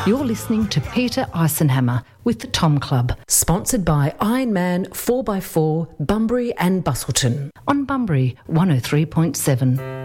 You're listening to Peter Eisenhammer with the Tom Club. Sponsored by Ironman 4x4, Bunbury and Busselton. On Bunbury 103.7.